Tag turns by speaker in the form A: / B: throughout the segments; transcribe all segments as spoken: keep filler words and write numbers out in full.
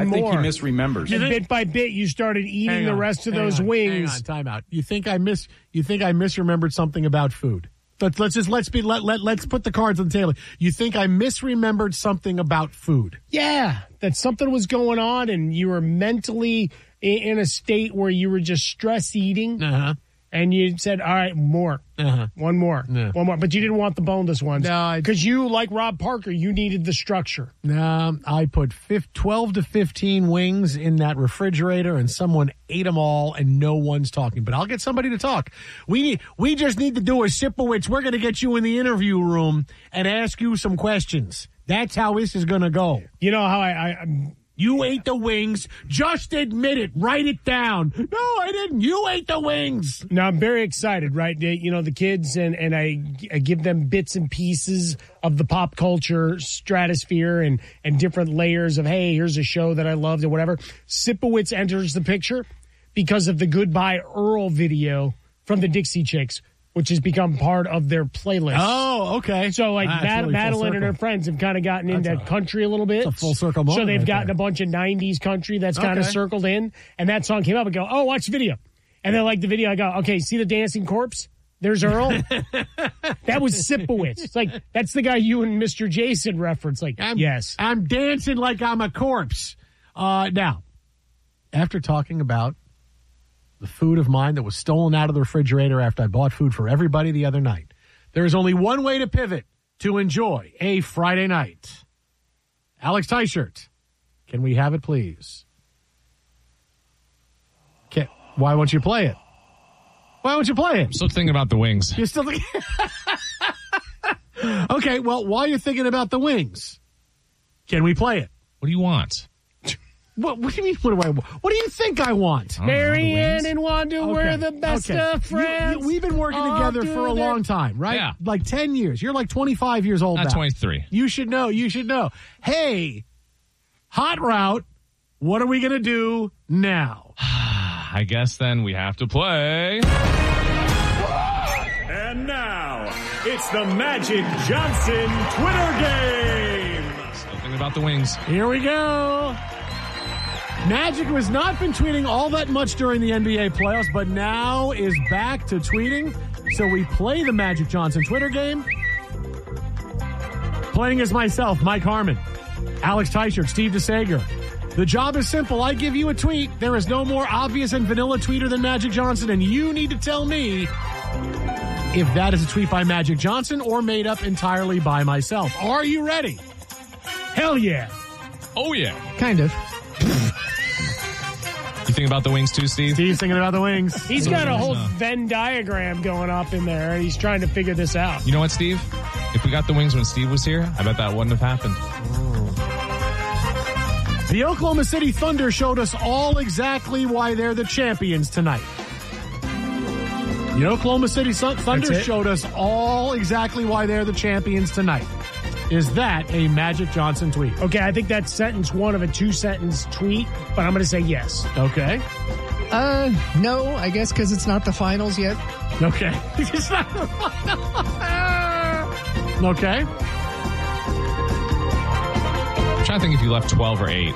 A: I
B: more.
A: think he misremembers.
B: And bit by bit, you started eating
C: Hang
B: the
C: on,
B: rest of
C: hang
B: those
C: on,
B: wings.
C: Hang on, time out. You think I miss? You think I misremembered something about food? Let's let's just let's be let let let's put the cards on the table. You think I misremembered something about food?
B: Yeah, that something was going on, and you were mentally in a state where you were just stress eating.
C: Uh huh.
B: And you said, all right, more.
C: Uh-huh.
B: One more.
C: Yeah.
B: One more. But you didn't want the boneless ones.
C: No,
B: because you, like Rob Parker, you needed the structure.
C: No, I put twelve to fifteen wings in that refrigerator, and someone ate them all, and no one's talking. But I'll get somebody to talk. We need, we just need to do a Sipowicz. We're going to get you in the interview room and ask you some questions. That's how this is going to go.
B: You know how I... I I'm,
C: You ate the wings. Just admit it. Write it down. No, I didn't. You ate the wings.
B: Now, I'm very excited, right? They, you know, the kids, and, and I, I give them bits and pieces of the pop culture stratosphere and, and different layers of, hey, here's a show that I loved or whatever. Sipowicz enters the picture because of the Goodbye Earl video from the Dixie Chicks, which has become part of their playlist.
C: Oh, okay.
B: So, like,
C: ah,
B: Mad-
C: really
B: Madeline and her friends have kind of gotten
C: That's
B: into
C: a,
B: country a little bit.
C: It's a full circle moment.
B: So they've
C: right
B: gotten
C: there.
B: a bunch of nineties country that's kind of
C: Okay.
B: circled in. And that song came up and go, oh, watch the video. And they like the video. I go, okay, see the dancing corpse? There's Earl. That was Sipowicz. It's like, that's the guy you and Mister Jason reference. Like,
C: I'm,
B: yes.
C: I'm dancing like I'm a corpse. Uh, now, after talking about the food of mine that was stolen out of the refrigerator after I bought food for everybody the other night, there is only one way to pivot to enjoy a Friday night. Alex Teichert, can we have it, please? Can, why won't you play it? Why won't you play it?
D: I'm still thinking about the wings.
C: You're still thinking... Okay, well, while you're thinking about the wings, can we play it?
D: What do you want?
C: What, what do you mean? What do I? What do you think I want?
D: I don't know, the
B: Marianne
D: wings?
B: and Wanda
C: Okay,
B: were the best
C: okay.
B: of friends.
C: You- you- we've been working
B: All
C: together
B: through
C: for a
B: their-
C: long time, right?
D: Yeah.
C: Like ten years. You're like twenty-five years old
D: Not
C: now.
D: twenty-three.
C: You should know. You should know. Hey, hot route. What are we going to do now?
D: I guess then we have to play.
E: And now, it's the Magic Johnson Twitter game.
D: Still thinking about the wings.
C: Here we go. Magic has not been tweeting all that much during the N B A playoffs, but now is back to tweeting. So we play the Magic Johnson Twitter game. Playing as myself, Mike Harmon, Alex Teichert, Steve DeSager. The job is simple. I give you a tweet. There is no more obvious and vanilla tweeter than Magic Johnson, and you need to tell me if that is a tweet by Magic Johnson or made up entirely by myself. Are you ready?
B: Hell yeah.
D: Oh, yeah.
C: Kind of.
D: You think about the wings too, Steve?
C: Steve's thinking about the wings.
B: He's got a whole
D: Uh,
B: Venn diagram going up in there, and he's trying to figure this out.
D: You know what, Steve? If we got the wings when Steve was here, I bet that wouldn't have happened.
C: The Oklahoma City Thunder showed us all exactly why they're the champions tonight. The Oklahoma City Sun- Thunder showed us all exactly why they're the champions tonight. Is that a Magic Johnson tweet?
B: Okay, I think that's sentence one of a two-sentence tweet, but I'm going to say yes.
C: Okay.
F: Uh, no, I guess because it's not the finals yet.
C: Okay. It's not- okay.
D: I'm trying to think if you left twelve or eight.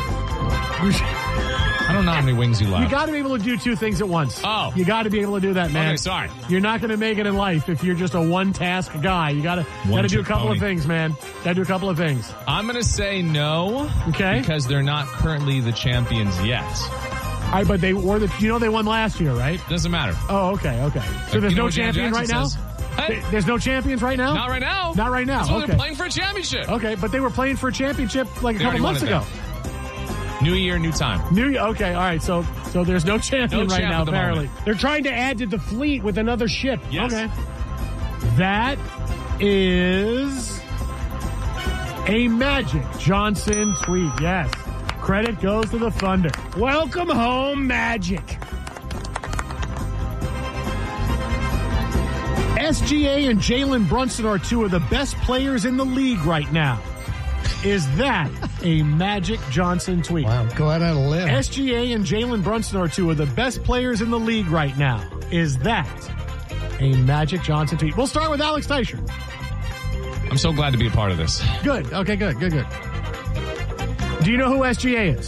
D: I don't know how many wings you left.
C: You got to be able to do two things at once.
D: Oh.
C: You got to be able to do that, man.
D: Okay, sorry.
C: You're not going to make it in life if you're just a one-task guy. You got to got to do a
D: trick
C: couple of
D: pony.
C: things, man. Got to do a couple of things.
D: I'm going to say no.
C: Okay.
D: Because they're not currently the champions yet.
C: All right, but they were the. You know they won last year, right?
D: Doesn't matter.
C: Oh, okay, okay. So
D: Like,
C: there's
D: you know
C: no
D: what Dan
C: champion right
D: Jackson
C: now.
D: says? Hey,
C: There- There's no champions right now.
D: not right now.
C: Not right now.
D: That's why
C: Okay.
D: they're playing for a championship.
C: Okay, but they were playing for a championship like a
D: They
C: couple
D: already
C: months
D: won it
C: ago.
D: New year, new time.
C: New. Okay, all right. So so there's no champion
D: No
C: right
D: champ
C: now.
D: at the
C: Apparently.
D: moment.
B: They're trying to add to the fleet with another ship.
D: Yes.
C: Okay. That is a Magic Johnson tweet. Yes. Credit goes to the Thunder.
B: Welcome home, Magic.
C: S G A and Jalen Brunson are two of the best players in the league right now. Is that a Magic Johnson tweet?
F: Wow, go out on a limb.
C: S G A and Jalen Brunson are two of the best players in the league right now. Is that a Magic Johnson tweet? We'll start with Alex Teichert.
D: I'm so glad to be a part of this.
C: Good. Okay, good, good, good. Do you know who S G A is?